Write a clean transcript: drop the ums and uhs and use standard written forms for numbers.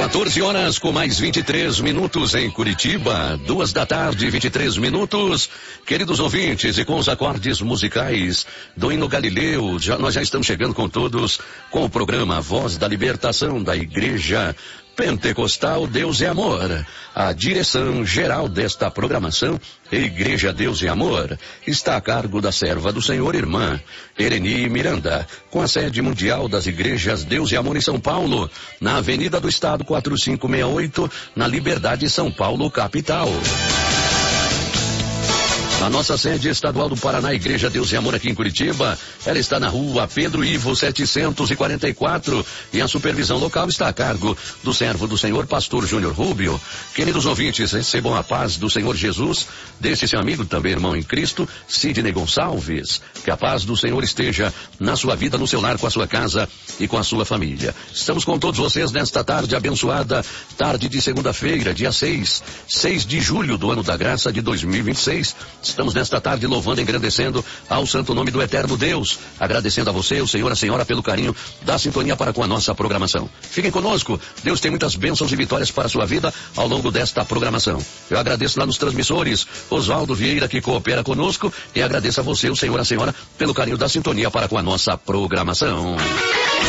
14 horas com mais 23 minutos em Curitiba, 2 da tarde, 23 minutos. Queridos ouvintes, e com os acordes musicais do hino Galileu, nós já estamos chegando com todos com o programa Voz da Libertação da Igreja Pentecostal Deus é Amor. A direção geral desta programação, Igreja Deus é Amor, está a cargo da serva do Senhor, irmã Ereni Miranda, com a sede mundial das Igrejas Deus e Amor em São Paulo, na Avenida do Estado 4568, na Liberdade, São Paulo, capital. A nossa sede estadual do Paraná, Igreja Deus e Amor aqui em Curitiba, ela está na rua Pedro Ivo 744 e a supervisão local está a cargo do servo do Senhor, pastor Júnior Rubio. Queridos ouvintes, recebam a paz do Senhor Jesus, desse seu amigo também irmão em Cristo, Sidney Gonçalves. Que a paz do Senhor esteja na sua vida, no seu lar, com a sua casa e com a sua família. Estamos com todos vocês nesta tarde abençoada, tarde de segunda-feira, dia 6 de julho do ano da graça de 2026. Estamos nesta tarde louvando e engrandecendo ao santo nome do eterno Deus, agradecendo a você, o Senhor, a senhora, pelo carinho da sintonia para com a nossa programação. Fiquem conosco, Deus tem muitas bênçãos e vitórias para a sua vida ao longo desta programação. Eu agradeço lá nos transmissores, Oswaldo Vieira, que coopera conosco, e agradeço a você, o Senhor, a senhora, pelo carinho da sintonia para com a nossa programação.